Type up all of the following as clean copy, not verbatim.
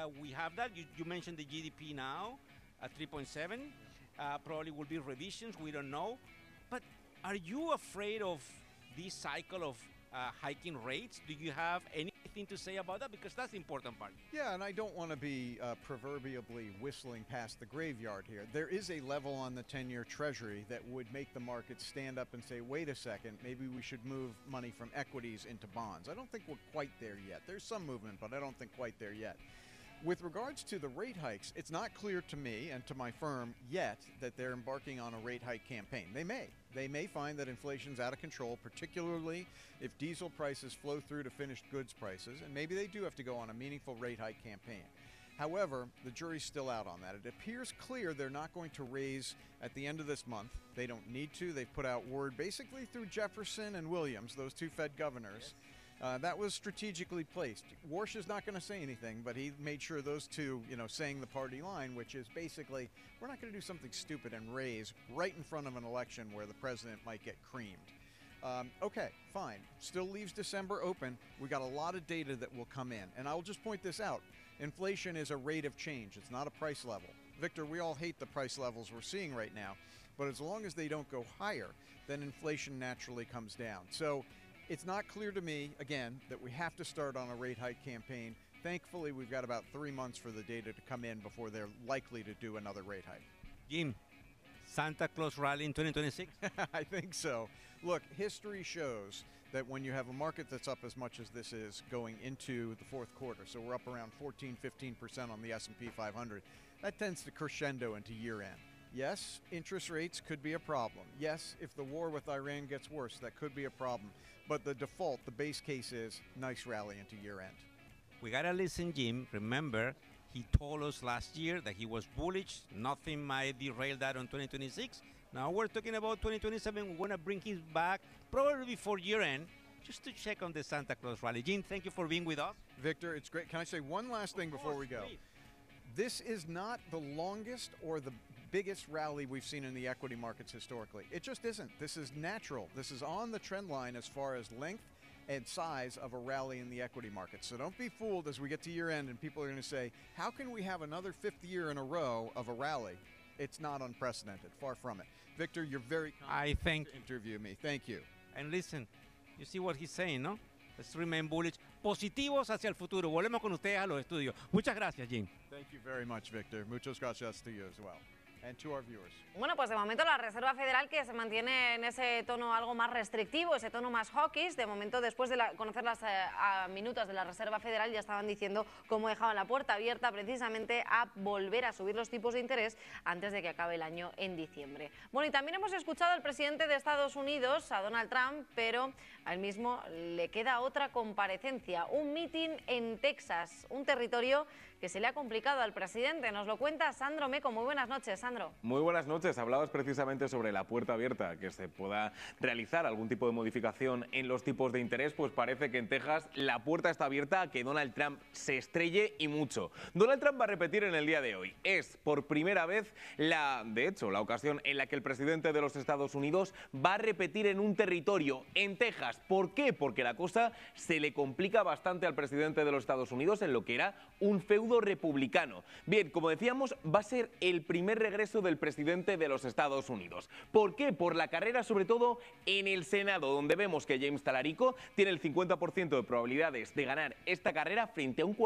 we have that. You mentioned the GDP now at 3.7. Probably will be revisions. We don't know. But are you afraid of this cycle of hiking rates? Do you have anything to say about that? Because that's the important part. Yeah, and I don't want to be proverbially whistling past the graveyard here. There is a level on the 10-year Treasury that would make the market stand up and say, wait a second, maybe we should move money from equities into bonds. I don't think we're quite there yet. There's some movement, but I don't think quite there yet. With regards to the rate hikes, it's not clear to me and to my firm yet that they're embarking on a rate hike campaign. They may. They may find that inflation's out of control, particularly if diesel prices flow through to finished goods prices, and maybe they do have to go on a meaningful rate hike campaign. However, the jury's still out on that. It appears clear they're not going to raise at the end of this month. They don't need to. They've put out word basically through Jefferson and Williams, those two Fed governors. That was strategically placed. Warsh is not going to say anything, but he made sure those two, saying the party line, which is basically, we're not going to do something stupid and raise right in front of an election where the president might get creamed. Okay, fine. Still leaves December open. We got a lot of data that will come in. And I'll just point this out. Inflation is a rate of change. It's not a price level. Victor, we all hate the price levels we're seeing right now. But as long as they don't go higher, then inflation naturally comes down. So it's not clear to me, again, that we have to start on a rate hike campaign. Thankfully, we've got about 3 months for the data to come in before they're likely to do another rate hike. Jim, Santa Claus rally in 2026? I think so. Look, history shows that when you have a market that's up as much as this is going into the fourth quarter, so we're up around 14-15% on the S&P 500, that tends to crescendo into year end. Yes, interest rates could be a problem. Yes, if the war with Iran gets worse, that could be a problem. But the default, the base case is nice rally into year end. We got to listen, Jim. Remember, he told us last year that he was bullish. Nothing might derail that on 2026. Now we're talking about 2027. We're going to bring him back probably before year end just to check on the Santa Claus rally. Jim, thank you for being with us. Victor, it's great. Can I say one last thing before we go? Please. This is not the longest or the biggest rally we've seen in the equity markets historically. It just isn't. This is natural. This is on the trend line as far as length and size of a rally in the equity market. So don't be fooled as we get to year end and people are going to say, how can we have another fifth year in a row of a rally? It's not unprecedented, far from it. Victor, you're very kind to interview me. Thank you. And listen, you see what he's saying, no? Let's remain bullish. Positivos hacia el futuro. Volvemos con ustedes a los estudios. Muchas gracias, Jim. Thank you very much, Victor. Muchas gracias to you as well. And to our viewers. Bueno, pues de momento la Reserva Federal que se mantiene en ese tono algo más restrictivo, ese tono más hawkish. De momento, después de conocer las minutas de la Reserva Federal, ya estaban diciendo cómo dejaban la puerta abierta precisamente a volver a subir los tipos de interés antes de que acabe el año en diciembre. Bueno, y también hemos escuchado al presidente de Estados Unidos, a Donald Trump, pero al mismo le queda otra comparecencia, un mitin en Texas, un territorio que se le ha complicado al presidente. Nos lo cuenta Sandro Meco. Muy buenas noches, Sandro. Muy buenas noches. Hablabas precisamente sobre la puerta abierta, que se pueda realizar algún tipo de modificación en los tipos de interés. Pues parece que en Texas la puerta está abierta a que Donald Trump se estrelle y mucho. Donald Trump va a repetir en el día de hoy. Es por primera vez, de hecho, la ocasión en la que el presidente de los Estados Unidos va a repetir en un territorio, en Texas. ¿Por qué? Porque la cosa se le complica bastante al presidente de los Estados Unidos en lo que era un feudo republicano. Bien, como decíamos, va a ser el primer regreso del presidente de los Estados Unidos. ¿Por qué? Por la carrera, sobre todo en el Senado, donde vemos que James Talarico tiene el 50% de probabilidades de ganar esta carrera frente a un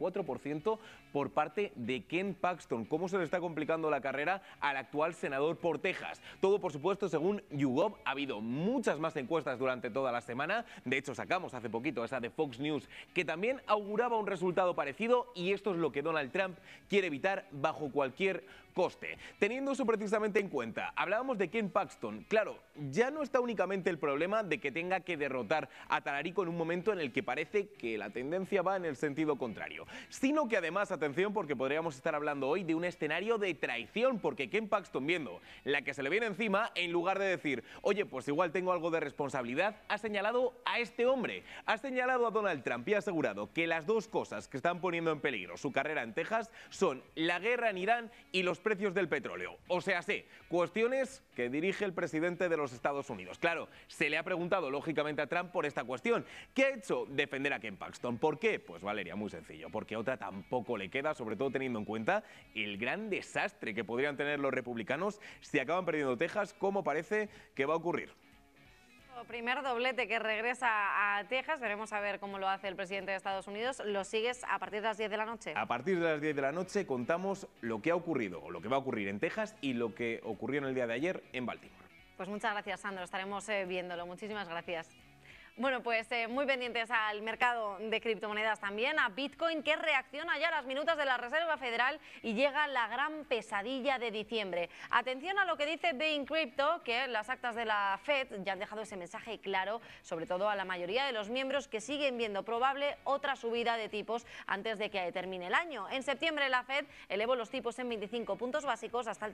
44% por parte de Ken Paxton. ¿Cómo se le está complicando la carrera al actual senador por Texas? Todo, por supuesto, según YouGov. Ha habido muchas más encuestas durante toda la semana. De hecho, sacamos hace poquito esa de Fox News, que también auguraba un resultado parecido, y esto es lo que Donald Trump quiere evitar bajo cualquier coste. Teniendo eso precisamente en cuenta, hablábamos de Ken Paxton. Claro, ya no está únicamente el problema de que tenga que derrotar a Talarico en un momento en el que parece que la tendencia va en el sentido contrario, sino que además, atención, porque podríamos estar hablando hoy de un escenario de traición, porque Ken Paxton, viendo la que se le viene encima, en lugar de decir, oye, pues igual tengo algo de responsabilidad, ha señalado a este hombre, ha señalado a Donald Trump y ha asegurado que las dos cosas que están poniendo en peligro su carrera en Texas son la guerra en Irán y los precios del petróleo. petróleo. O sea, sí, cuestiones que dirige el presidente de los Estados Unidos. Claro, se le ha preguntado lógicamente a Trump por esta cuestión. ¿Qué ha hecho? Defender a Ken Paxton. ¿Por qué? Pues Valeria, muy sencillo, porque otra tampoco le queda, sobre todo teniendo en cuenta el gran desastre que podrían tener los republicanos si acaban perdiendo Texas, como parece que va a ocurrir. Primer doblete que regresa a Texas. Veremos a ver cómo lo hace el presidente de Estados Unidos. ¿Lo sigues a partir de las 10 de la noche? A partir de las 10 de la noche contamos lo que ha ocurrido, o lo que va a ocurrir en Texas y lo que ocurrió en el día de ayer en Baltimore. Pues muchas gracias, Sandro. Estaremos viéndolo. Muchísimas gracias. Bueno, pues muy pendientes al mercado de criptomonedas también, a Bitcoin, que reacciona ya a las minutas de la Reserva Federal y llega la gran pesadilla de diciembre. Atención a lo que dice Bain Crypto, que las actas de la Fed ya han dejado ese mensaje claro, sobre todo a la mayoría de los miembros que siguen viendo probable otra subida de tipos antes de que termine el año. En septiembre la Fed elevó los tipos en 25 puntos básicos hasta el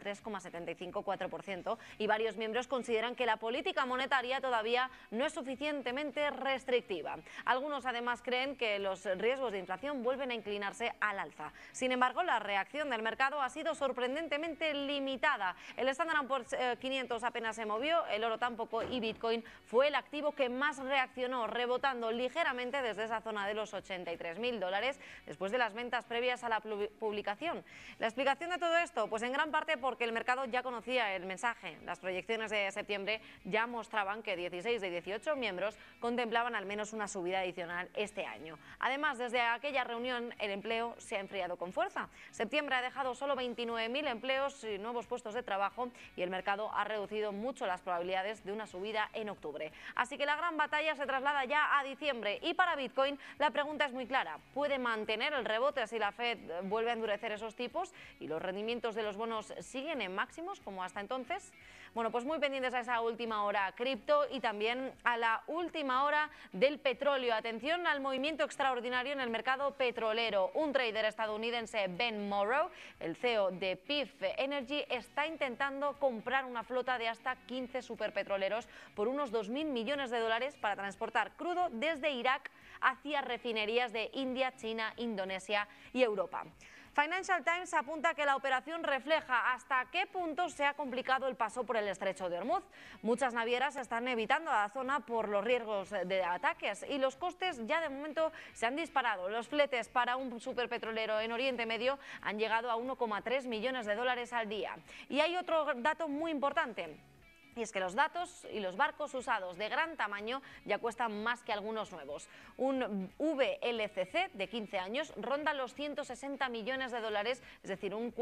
3,754% y varios miembros consideran que la política monetaria todavía no es suficientemente restrictiva. Algunos además creen que los riesgos de inflación vuelven a inclinarse al alza. Sin embargo, la reacción del mercado ha sido sorprendentemente limitada. El Standard & Poor's 500 apenas se movió, el oro tampoco y Bitcoin fue el activo que más reaccionó, rebotando ligeramente desde esa zona de los $83.000 después de las ventas previas a la publicación. La explicación de todo esto, pues en gran parte porque el mercado ya conocía el mensaje. Las proyecciones de septiembre ya mostraban que 16 de 18 miembros contemplaban al menos una subida adicional este año. Además, desde aquella reunión el empleo se ha enfriado con fuerza. Septiembre ha dejado solo 29.000 empleos y nuevos puestos de trabajo y el mercado ha reducido mucho las probabilidades de una subida en octubre. Así que la gran batalla se traslada ya a diciembre y para Bitcoin la pregunta es muy clara. ¿Puede mantener el rebote si la Fed vuelve a endurecer esos tipos y los rendimientos de los bonos siguen en máximos como hasta entonces? Bueno, pues muy pendientes a esa última hora cripto y también a la última hora del petróleo. Atención al movimiento extraordinario en el mercado petrolero. Un trader estadounidense, Ben Morrow, el CEO de PIF Energy, está intentando comprar una flota de hasta 15 superpetroleros por unos 2.000 millones de dólares para transportar crudo desde Irak hacia refinerías de India, China, Indonesia y Europa. Financial Times apunta que la operación refleja hasta qué punto se ha complicado el paso por el estrecho de Hormuz. Muchas navieras están evitando la zona por los riesgos de ataques y los costes ya de momento se han disparado. Los fletes para un superpetrolero en Oriente Medio han llegado a 1,3 millones de dólares al día. Y hay otro dato muy importante. Y es que los datos y los barcos usados de gran tamaño ya cuestan más que algunos nuevos. Un VLCC de 15 años ronda los 160 millones de dólares, es decir, un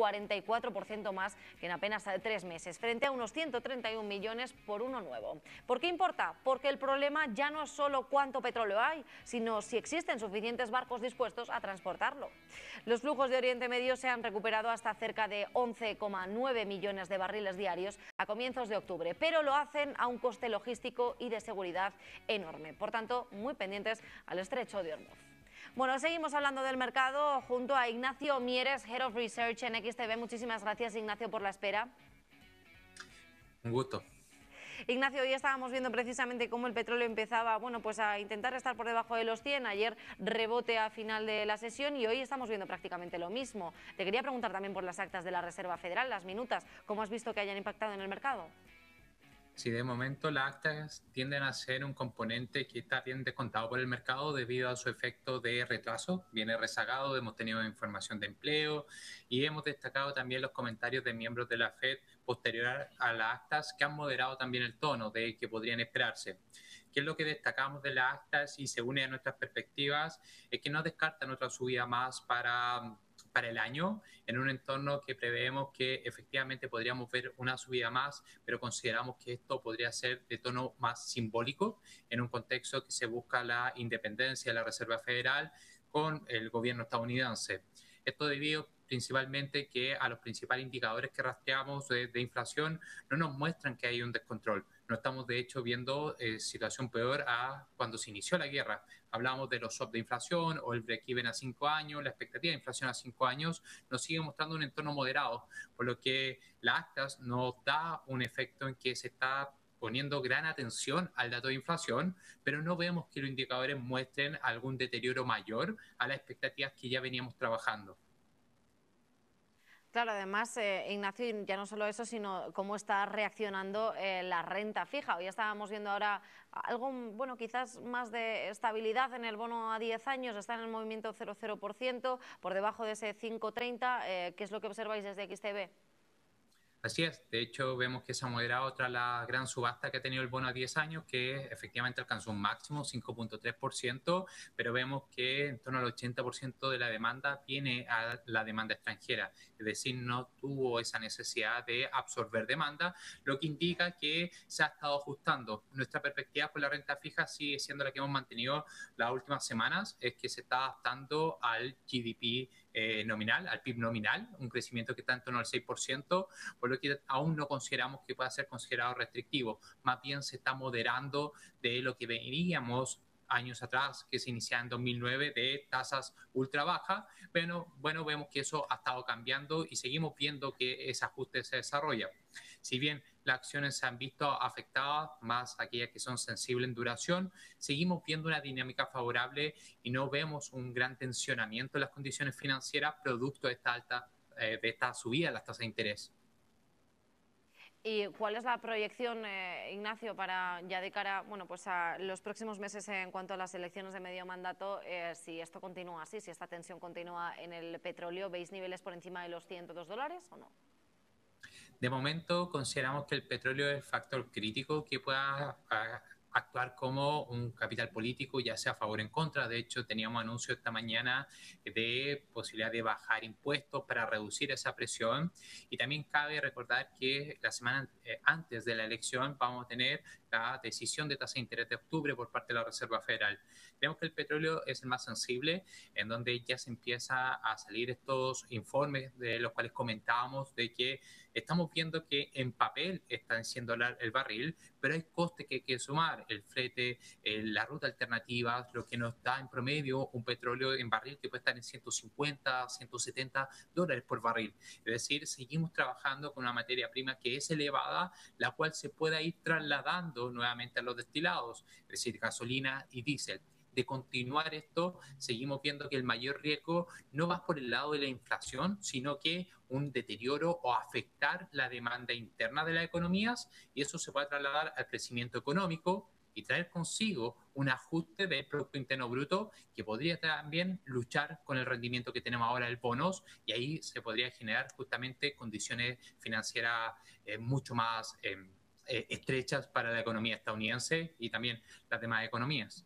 44% más que en apenas 3 meses, frente a unos 131 millones por uno nuevo. ¿Por qué importa? Porque el problema ya no es solo cuánto petróleo hay, sino si existen suficientes barcos dispuestos a transportarlo. Los flujos de Oriente Medio se han recuperado hasta cerca de 11,9 millones de barriles diarios a comienzos de octubre, pero lo hacen a un coste logístico y de seguridad enorme. Por tanto, muy pendientes al estrecho de Hormuz. Bueno, seguimos hablando del mercado junto a Ignacio Mieres, Head of Research en XTB. Muchísimas gracias, Ignacio, por la espera. Un gusto. Ignacio, hoy estábamos viendo precisamente cómo el petróleo empezaba, bueno, pues a intentar estar por debajo de los 100, ayer rebote a final de la sesión y hoy estamos viendo prácticamente lo mismo. Te quería preguntar también por las actas de la Reserva Federal, las minutas, ¿cómo has visto que hayan impactado en el mercado? Sí, de momento las actas tienden a ser un componente que está bien descontado por el mercado debido a su efecto de retraso. Viene rezagado, hemos tenido información de empleo y hemos destacado también los comentarios de miembros de la Fed posterior a las actas que han moderado también el tono de que podrían esperarse. ¿Qué es lo que destacamos de las actas y se une a nuestras perspectivas? Es que no descartan otra subida más para el año, en un entorno que preveemos que efectivamente podríamos ver una subida más, pero consideramos que esto podría ser de tono más simbólico en un contexto que se busca la independencia de la Reserva Federal con el gobierno estadounidense. Esto debido principalmente que a los principales indicadores que rastreamos de inflación no nos muestran que hay un descontrol. No estamos, de hecho, viendo situación peor a cuando se inició la guerra. Hablamos de los swaps de inflación o el break-even a 5 años, la expectativa de inflación a 5 años nos sigue mostrando un entorno moderado, por lo que las actas nos da un efecto en que se está poniendo gran atención al dato de inflación, pero no vemos que los indicadores muestren algún deterioro mayor a las expectativas que ya veníamos trabajando. Claro, además, Ignacio, ya no solo eso, sino cómo está reaccionando la renta fija. Hoy estábamos viendo ahora algo, bueno, quizás más de estabilidad en el bono a 10 años, está en el movimiento 0,0%, por debajo de ese 5,30. ¿Qué es lo que observáis desde XTB? Así es, de hecho vemos que se ha moderado tras la gran subasta que ha tenido el bono a 10 años, que efectivamente alcanzó un máximo 5,3%, pero vemos que en torno al 80% de la demanda viene a la demanda extranjera, es decir, no tuvo esa necesidad de absorber demanda, lo que indica que se ha estado ajustando. Nuestra perspectiva por la renta fija sigue siendo la que hemos mantenido las últimas semanas, es que se está adaptando al GDP nominal, al PIB nominal, un crecimiento que está en torno al 6%, por lo que aún no consideramos que pueda ser considerado restrictivo. Más bien se está moderando de lo que veníamos años atrás, que se iniciaba en 2009, de tasas ultra bajas, pero bueno, vemos que eso ha estado cambiando y seguimos viendo que ese ajuste se desarrolla. Si bien las acciones se han visto afectadas, más aquellas que son sensibles en duración, seguimos viendo una dinámica favorable y no vemos un gran tensionamiento en las condiciones financieras producto de esta subida de las tasas de interés. ¿Y cuál es la proyección, Ignacio, para ya de cara, bueno, pues a los próximos meses en cuanto a las elecciones de medio mandato? Si esto continúa así, si esta tensión continúa en el petróleo, ¿veis niveles por encima de los $102 o no? De momento consideramos que el petróleo es el factor crítico que pueda actuar como un capital político, ya sea a favor o en contra. De hecho, teníamos anuncio esta mañana de posibilidad de bajar impuestos para reducir esa presión. Y también cabe recordar que la semana antes de la elección vamos a tener la decisión de tasa de interés de octubre por parte de la Reserva Federal. Creemos que el petróleo es el más sensible, en donde ya se empieza a salir estos informes de los cuales comentábamos, de que estamos viendo que en papel está siendo el barril, pero hay costes que hay que sumar, el flete, la ruta alternativa, lo que nos da en promedio un petróleo en barril que puede estar en $150, $170 por barril. Es decir, seguimos trabajando con una materia prima que es elevada, la cual se pueda ir trasladando nuevamente a los destilados, es decir, gasolina y diésel. De continuar esto, seguimos viendo que el mayor riesgo no va por el lado de la inflación, sino que un deterioro o afectar la demanda interna de las economías, y eso se puede trasladar al crecimiento económico y traer consigo un ajuste del Producto Interno Bruto que podría también luchar con el rendimiento que tenemos ahora del bonos, y ahí se podría generar justamente condiciones financieras mucho más estrechas para la economía estadounidense y también las demás economías.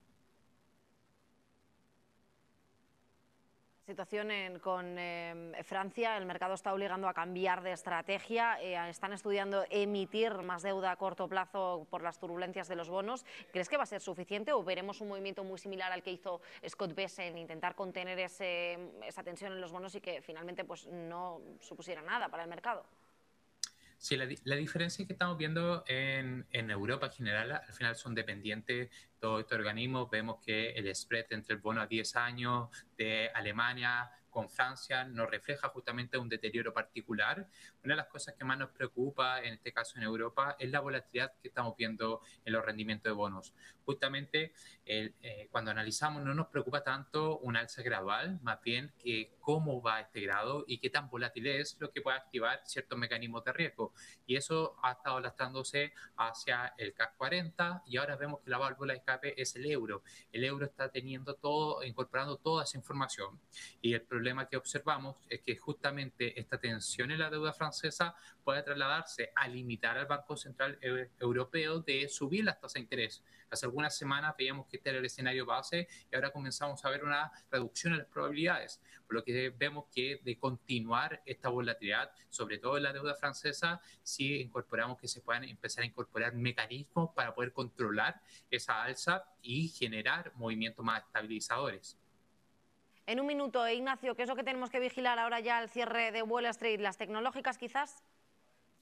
Situación con Francia, el mercado está obligando a cambiar de estrategia, están estudiando emitir más deuda a corto plazo por las turbulencias de los bonos. ¿Crees que va a ser suficiente o veremos un movimiento muy similar al que hizo Scott Bessent en intentar contener esa tensión en los bonos y que finalmente pues, no supusiera nada para el mercado? Sí, la diferencia que estamos viendo en Europa en general, al final son dependientes todos estos organismos. Vemos que el spread entre el bono a 10 años de Alemania con Francia nos refleja justamente un deterioro particular. Una de las cosas que más nos preocupa, en este caso en Europa, es la volatilidad que estamos viendo en los rendimientos de bonos. Justamente cuando analizamos no nos preocupa tanto un alza gradual, más bien que cómo va este grado y qué tan volátil es lo que puede activar ciertos mecanismos de riesgo. Y eso ha estado lastrándose hacia el CAC 40 y ahora vemos que la válvula de escape es el euro. El euro está incorporando toda esa información, y el problema que observamos es que justamente esta tensión en la deuda francesa puede trasladarse a limitar al Banco Central Europeo de subir las tasas de interés. Hace algunas semanas veíamos que este era el escenario base y ahora comenzamos a ver una reducción en las probabilidades, por lo que vemos que de continuar esta volatilidad, sobre todo en la deuda francesa, sí incorporamos que se puedan empezar a incorporar mecanismos para poder controlar esa alza y generar movimientos más estabilizadores. En un minuto, Ignacio, ¿qué es lo que tenemos que vigilar ahora ya al cierre de Wall Street? ¿Las tecnológicas quizás?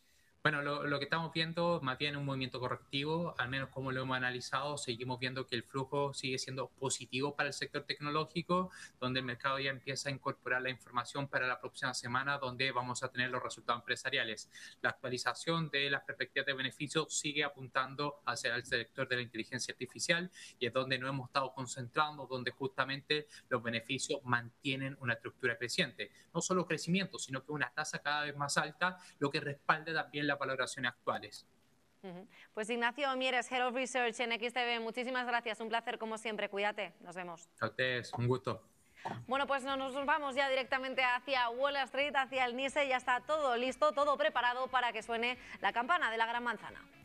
Bueno, lo que estamos viendo más bien es un movimiento correctivo, al menos como lo hemos analizado, seguimos viendo que el flujo sigue siendo positivo para el sector tecnológico, donde el mercado ya empieza a incorporar la información para la próxima semana, donde vamos a tener los resultados empresariales. La actualización de las perspectivas de beneficio sigue apuntando hacia el sector de la inteligencia artificial y es donde nos hemos estado concentrando, donde justamente los beneficios mantienen una estructura creciente. No solo crecimiento, sino que una tasa cada vez más alta, lo que respalda también las valoraciones actuales. Pues Ignacio Mieres, Head of Research en XTB, muchísimas gracias, un placer como siempre, cuídate, nos vemos. A ustedes, un gusto. Bueno, pues nos vamos ya directamente hacia Wall Street, hacia el NYSE, ya está todo listo, todo preparado para que suene la campana de la Gran Manzana.